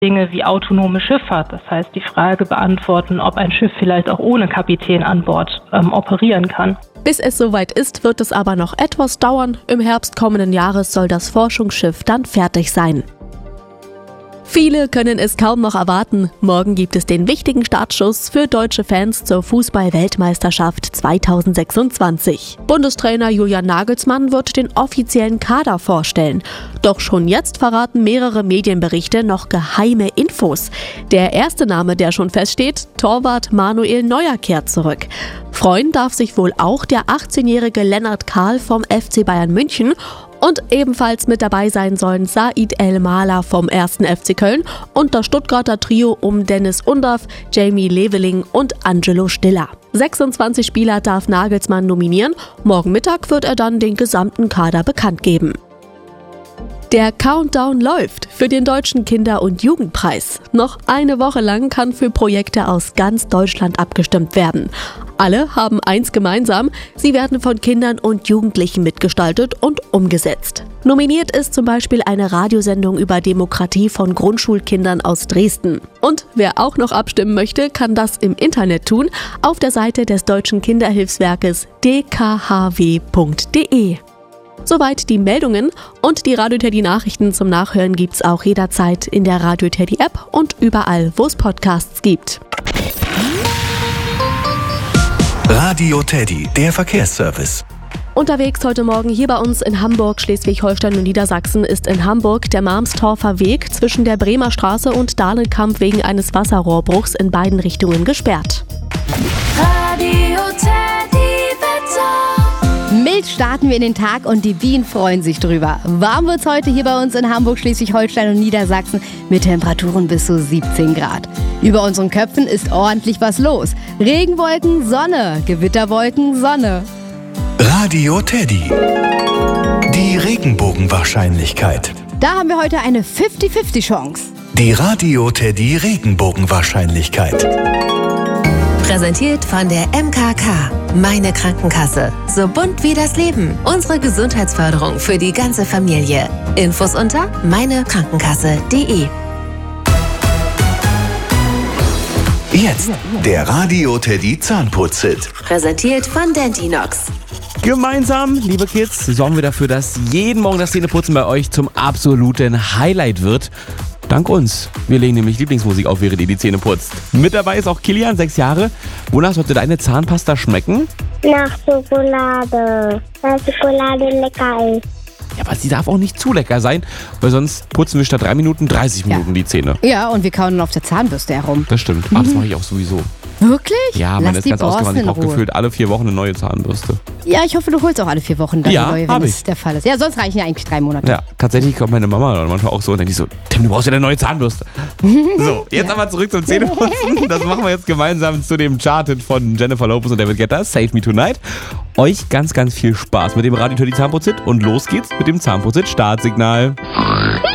Dinge wie autonome Schifffahrt, das heißt die Frage beantworten, ob ein Schiff vielleicht auch ohne Kapitän an Bord operieren kann. Bis es soweit ist, wird es aber noch etwas dauern. Im Herbst kommenden Jahres soll das Forschungsschiff dann fertig sein. Viele können es kaum noch erwarten. Morgen gibt es den wichtigen Startschuss für deutsche Fans zur Fußball-Weltmeisterschaft 2026. Bundestrainer Julian Nagelsmann wird den offiziellen Kader vorstellen. Doch schon jetzt verraten mehrere Medienberichte noch geheime Infos. Der erste Name, der schon feststeht, Torwart Manuel Neuer kehrt zurück. Freuen darf sich wohl auch der 18-jährige Lennart Kahl vom FC Bayern München. Und ebenfalls mit dabei sein sollen Said El-Mahler vom 1. FC Köln und das Stuttgarter Trio um Dennis Undaff, Jamie Leveling und Angelo Stiller. 26 Spieler darf Nagelsmann nominieren. Morgen Mittag wird er dann den gesamten Kader bekannt geben. Der Countdown läuft für den Deutschen Kinder- und Jugendpreis. Noch eine Woche lang kann für Projekte aus ganz Deutschland abgestimmt werden. Alle haben eins gemeinsam, sie werden von Kindern und Jugendlichen mitgestaltet und umgesetzt. Nominiert ist zum Beispiel eine Radiosendung über Demokratie von Grundschulkindern aus Dresden. Und wer auch noch abstimmen möchte, kann das im Internet tun, auf der Seite des Deutschen Kinderhilfswerkes dkhw.de. Soweit die Meldungen und die Radio Teddy Nachrichten zum Nachhören gibt's auch jederzeit in der Radio Teddy App und überall, wo es Podcasts gibt. Radio Teddy, der Verkehrsservice. Unterwegs heute Morgen hier bei uns in Hamburg, Schleswig-Holstein und Niedersachsen ist in Hamburg der Marmstorfer Weg zwischen der Bremer Straße und Dahlenkamp wegen eines Wasserrohrbruchs in beiden Richtungen gesperrt. Radio Teddy Wetter. Mild starten wir in den Tag und die Bienen freuen sich drüber. Warm wird's heute hier bei uns in Hamburg, Schleswig-Holstein und Niedersachsen mit Temperaturen bis zu 17 Grad. Über unseren Köpfen ist ordentlich was los. Regenwolken, Sonne, Gewitterwolken, Sonne. Radio Teddy. Die Regenbogenwahrscheinlichkeit. Da haben wir heute eine 50-50 Chance. Die Radio Teddy Regenbogenwahrscheinlichkeit. Präsentiert von der MKK. Meine Krankenkasse. So bunt wie das Leben. Unsere Gesundheitsförderung für die ganze Familie. Infos unter meinekrankenkasse.de. Jetzt der Radio Teddy Zahnputz-Hit. Präsentiert von Dentinox. Gemeinsam, liebe Kids, sorgen wir dafür, dass jeden Morgen das Zähneputzen bei euch zum absoluten Highlight wird. Dank uns. Wir legen nämlich Lieblingsmusik auf, während ihr die Zähne putzt. Mit dabei ist auch Kilian, 6 Jahre. Wonach sollte deine Zahnpasta schmecken? Nach Schokolade, weil Schokolade lecker ist. Ja, aber sie darf auch nicht zu lecker sein, weil sonst putzen wir statt 3 Minuten 30 Minuten die Zähne. Ja, und wir kauen auf der Zahnbürste herum. Das stimmt. Ach, das mache ich auch sowieso. Wirklich? Ja, man ist ganz ausgewandt. Ich brauche gefühlt alle 4 Wochen eine neue Zahnbürste. Ja, ich hoffe, du holst auch alle 4 Wochen dann eine neue, wenn es der Fall ist. Ja, sonst reichen ja eigentlich 3 Monate. Ja, tatsächlich kommt meine Mama dann manchmal auch so und dann die so, Tim, du brauchst ja eine neue Zahnbürste. So, jetzt aber zurück zum Zähneputzen. Das machen wir jetzt gemeinsam zu dem Chart-Hit von Jennifer Lopez und David Guetta, Save Me Tonight. Euch ganz, ganz viel Spaß mit dem Radio Teddy Zahnputz-Hit und los geht's mit dem Zahnputz-Hit Startsignal.